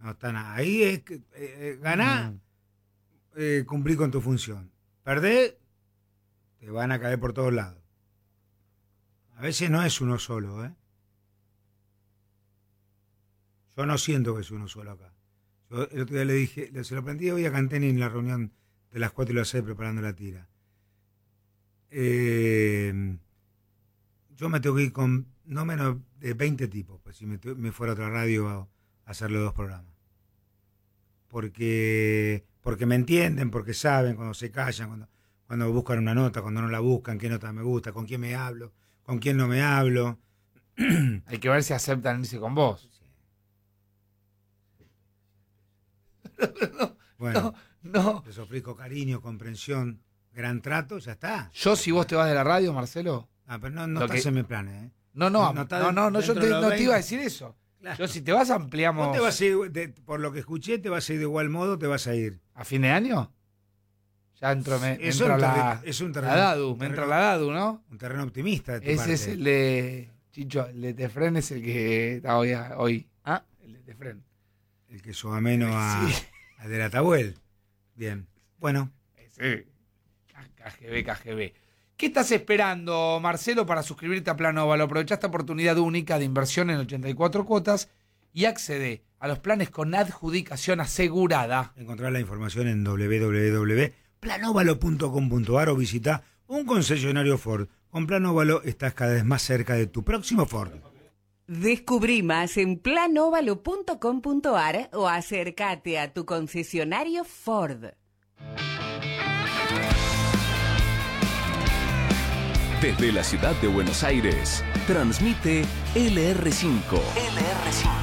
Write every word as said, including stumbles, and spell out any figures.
No está nada. Ahí es que eh, ganá, mm. eh, cumplir con tu función. Perdés, te van a caer por todos lados. A veces no es uno solo, ¿eh? Yo no siento que es uno solo acá. Yo el otro día le dije, se lo aprendí hoy a Canteni en la reunión de las cuatro y las seis preparando la tira. Eh, yo me tengo que ir con no menos de veinte tipos, pues si me, me fuera a otra radio a, a hacerle dos programas. Porque, porque me entienden, porque saben cuando se callan, cuando, cuando buscan una nota, cuando no la buscan, qué nota me gusta, con quién me hablo, con quién no me hablo. Hay que ver si aceptan irse con vos. Sí. no, bueno, no, no. Les ofrezco cariño, comprensión, gran trato, ya está. Yo, si vos te vas de la radio, Marcelo. Ah, pero no, no estás que... en mis planes, ¿eh? No, no, no, no, no, no yo te, no te iba a decir eso. Claro. Yo, si te vas, ampliamos. ¿Vos te vas a ir, de, por lo que escuché, te vas a ir de igual modo, te vas a ir? ¿A fin de año? Ya entro, me, es entra un terreno, la, es un terreno, la Dadu, un me terreno, entra la Dadu, ¿no? Un terreno optimista de tu Ese parte. es el de Chicho, el de Tefren es el que está hoy. hoy. ¿Ah? El de Tefren. El que sos ameno a, sí. a de la Tabuel. Bien. Bueno. Sí. K G B, K G B. ¿Qué estás esperando, Marcelo, para suscribirte a Planóvalo? Aprovecha esta oportunidad única de inversión en ochenta y cuatro cuotas y accede a los planes con adjudicación asegurada. Encontrar la información en doble u doble u doble u punto planóvalo punto com punto a r o visita un concesionario Ford. Con Planóvalo estás cada vez más cerca de tu próximo Ford. Descubrí más en planóvalo punto com punto a r o acércate a tu concesionario Ford. Desde la ciudad de Buenos Aires, transmite L R cinco. L R cinco.